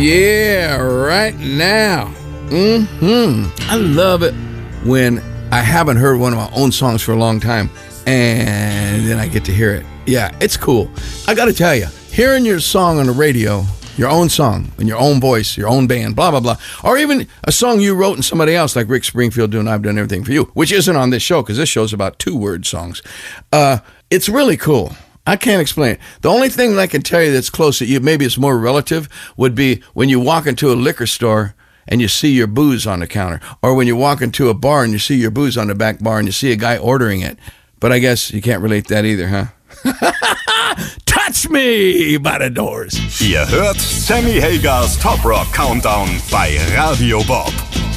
Yeah, right now. I love it when I haven't heard one of my own songs for a long time, and then I get to hear it. Yeah, it's cool. I got to tell you, hearing your song on the radio, your own song, in your own voice, your own band, blah, blah, blah, or even a song you wrote and somebody else, like Rick Springfield doing I've Done Everything for You, which isn't on this show because this show's about 2-word songs. It's really cool. I can't explain it. The only thing that I can tell you that's close to you, maybe it's more relative, would be when you walk into a liquor store and you see your booze on the counter, or when you walk into a bar and you see your booze on the back bar and you see a guy ordering it. But I guess you can't relate that either, huh? Touch Me by the Doors. Ihr hört Sammy Hagers Top Rock Countdown bei Radio Bob.